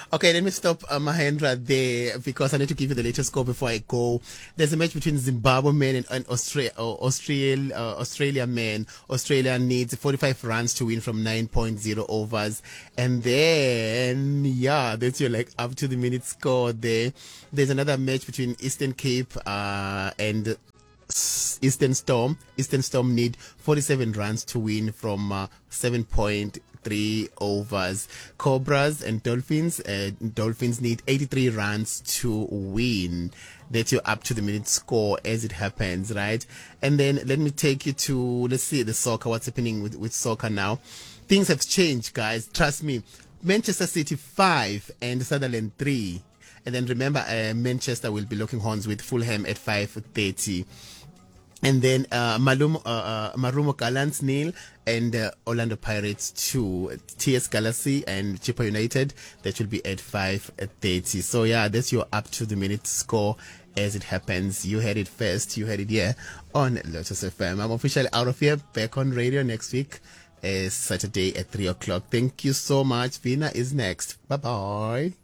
Okay, let me stop Mahendra there because I need to give you the latest score before I go. There's a match between Zimbabwe men and Australia men. Australia needs 45 runs to win from 9.0 overs. And then, yeah, that's your like up to the minute score there. There's another match between Eastern Cape and Eastern Storm. Eastern Storm need 47 runs to win from 7.3 overs. Cobras and Dolphins. Dolphins need 83 runs to win. That's your up to the minute score as it happens, right? And then let me take you to, let's see the soccer, what's happening with soccer now. Things have changed, guys. Trust me. Manchester City 5 and Sunderland 3. And then remember, Manchester will be locking horns with Fulham at 5:30. And then Marumo Gallants nil and Orlando Pirates 2. TS Galaxy and Chippa United, that will be at 5:30. So yeah, that's your up to the minute score as it happens. You heard it first. You heard it here on Lotus FM. I'm officially out of here. Back on radio next week, Saturday at 3 o'clock. Thank you so much. Vina is next. Bye bye.